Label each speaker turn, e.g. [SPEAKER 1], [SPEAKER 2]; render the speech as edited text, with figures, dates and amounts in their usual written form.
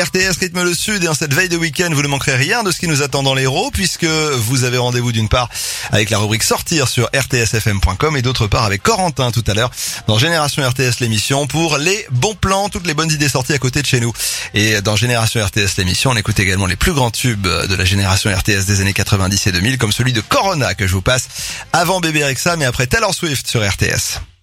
[SPEAKER 1] RTS rythme le sud et en cette veille de week-end, vous ne manquerez rien de ce qui nous attend dans l'Hérault puisque vous avez rendez-vous d'une part avec la rubrique sortir sur rtsfm.com et d'autre part avec Corentin tout à l'heure dans Génération RTS l'émission pour les bons plans, toutes les bonnes idées sorties à côté de chez nous. Et dans Génération RTS l'émission, on écoute également les plus grands tubes de la génération RTS des années 90 et 2000 comme celui de Corona que je vous passe avant Bébé Rexha mais après Taylor Swift sur RTS.